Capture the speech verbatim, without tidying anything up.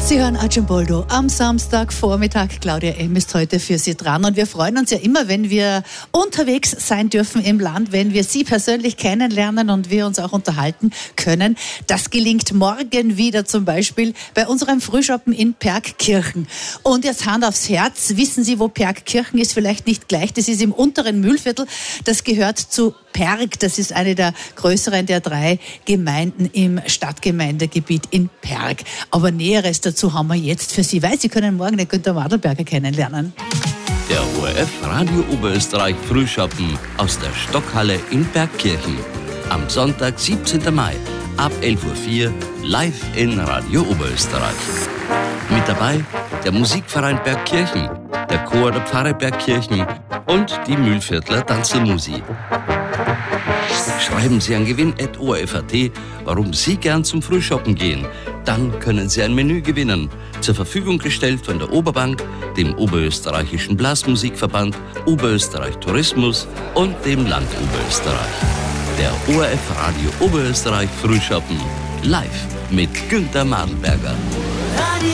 Sie hören Archamboldo am Samstagvormittag. Claudia M. ist heute für Sie dran und wir freuen uns ja immer, wenn wir unterwegs sein dürfen im Land, wenn wir Sie persönlich kennenlernen und wir uns auch unterhalten können. Das gelingt morgen wieder, zum Beispiel bei unserem Frühschoppen in Pergkirchen. Und jetzt Hand aufs Herz, wissen Sie, wo Pergkirchen ist? Vielleicht nicht gleich, das ist im unteren Mühlviertel, das gehört zu Perg, das ist eine der größeren der drei Gemeinden im Stadtgemeindegebiet in Perg. Aber Näheres dazu haben wir jetzt für Sie, weil Sie können morgen den Günter Madlberger kennenlernen. Der O R F Radio Oberösterreich Frühschoppen aus der Stockhalle in Pergkirchen. Am Sonntag, siebzehnten Mai, ab elf Uhr vier, live in Radio Oberösterreich. Mit dabei der Musikverein Pergkirchen, der Chor der Pfarre Pergkirchen und die Mühlviertler Tanzelmusi. Schreiben Sie an gewinn at o r f punkt a t, warum Sie gern zum Frühshoppen gehen. Dann können Sie ein Menü gewinnen. Zur Verfügung gestellt von der Oberbank, dem Oberösterreichischen Blasmusikverband, Oberösterreich Tourismus und dem Land Oberösterreich. Der O R F Radio Oberösterreich Frühshoppen live mit Günter Madlberger.